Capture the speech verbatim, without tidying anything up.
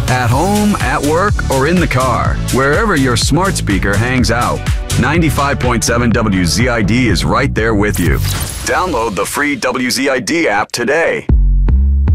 At home, at work, or in the car, wherever your smart speaker hangs out, ninety-five point seven W Z I D is right there with you. Download the free W Z I D app today.